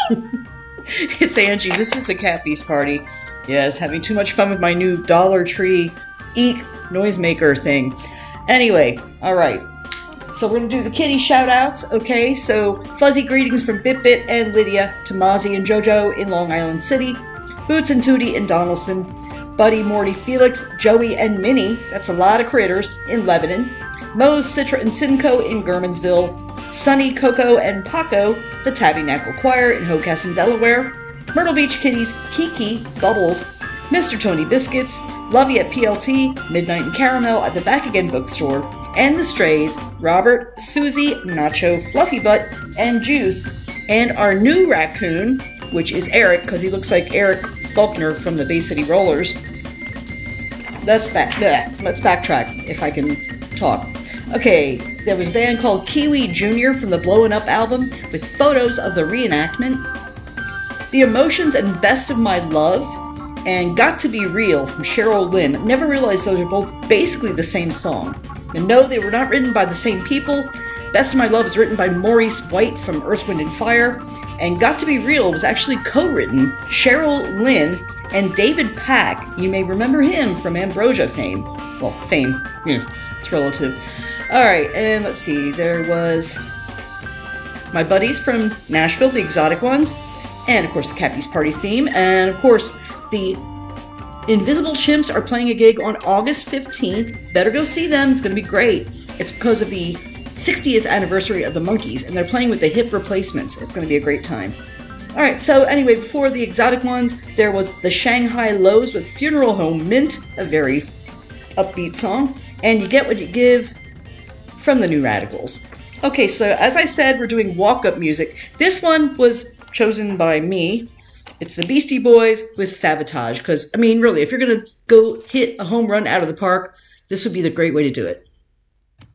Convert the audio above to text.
It's Angie. This is the Cat Beast Party. Yes, having too much fun with my new Dollar Tree Eek noisemaker thing. Anyway, alright. So we're going to do the kitty shout-outs, okay? So, fuzzy greetings from Bit and Lydia to Mozzie and JoJo in Long Island City, Boots and Tootie in Donaldson, Buddy, Morty, Felix, Joey, and Minnie, that's a lot of critters, in Lebanon, Mose, Citra, and Simcoe in Germansville, Sunny, Coco, and Paco, the Tabernacle Choir in Hocassin, Delaware, Myrtle Beach Kitties, Kiki, Bubbles, Mr. Tony Biscuits, Lovey at PLT, Midnight and Caramel at the Back Again Bookstore, and the Strays, Robert, Susie, Nacho, Fluffy Butt, and Juice, and our new raccoon, which is Eric, because he looks like Eric Faulkner from the Bay City Rollers. Let's backtrack, if I can talk. Okay, there was a band called Kiwi Jr. from the Blowin' Up album with photos of the reenactment. The Emotions and Best of My Love and Got to Be Real from Cheryl Lynn. Never realized those are both basically the same song. And no, they were not written by the same people. Best of My Love was written by Maurice White from Earth, Wind & Fire. And Got to Be Real was actually co-written Cheryl Lynn and David Pack. You may remember him from Ambrosia fame. Well, fame. It's relative. Alright, and let's see. There was my buddies from Nashville, the Exotic Ones. And, of course, the Cat Beast Party theme. And, of course, the Invisible Chimps are playing a gig on August 15th. Better go see them. It's going to be great. It's because of the 60th anniversary of the Monkees, and they're playing with the Hip Replacements. It's going to be a great time. Alright, so anyway, before the Exotic Ones, there was the Shanghai Lows with Funeral Home Mint, a very upbeat song. And You Get What You Give from the New Radicals. Okay, so as I said, we're doing walk-up music. This one was chosen by me. It's the Beastie Boys with Sabotage. Because, I mean, really, if you're going to go hit a home run out of the park, this would be the great way to do it.